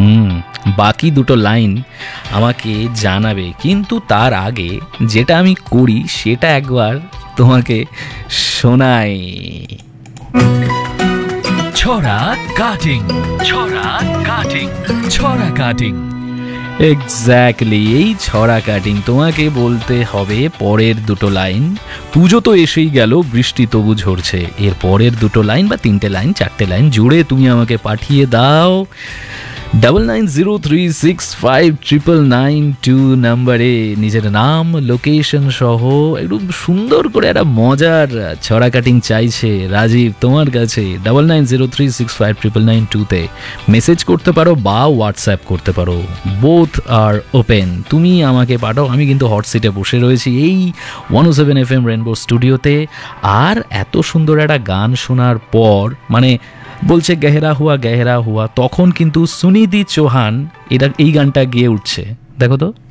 হুম, বাকি দুটো লাইন আমাকে জানাবে, কিন্তু তার আগে যেটা আমি করি সেটা একবার তোমাকে শোনাই। ছড়া কাটিং, ছড়া কাটিং, ছড়া কাটিং। এক্স্যাক্টলি, এই ছড়া কাটিং তোমাকে বলতে হবে পরের দুটো লাইন। পুজো তো এসেই গেল, বৃষ্টি তবু ঝরছে, এর পরের দুটো লাইন বা তিনটে লাইন, চারটে লাইন জুড়ে তুমি আমাকে পাঠিয়ে দাও 9903659992 নাম্বারে নিজের নাম, লোকেশন সহ একটু সুন্দর করে একটা মজার ছড়া কাটিং চাইছে রাজীব তোমার কাছে। 9903659992 মেসেজ করতে পারো বা হোয়াটসঅ্যাপ করতে পারো, বোথ আর ওপেন। তুমি আমাকে পাঠাও, আমি কিন্তু হট সিটে বসে রয়েছি এই 107 FM রেনবো স্টুডিওতে। আর এত সুন্দর একটা গান শোনার পর, মানে বলছে গেহরা হুয়া, তখন কিন্তু সুনিধি চৌহান এই গানটা গেয়ে উঠছে, দেখো তো।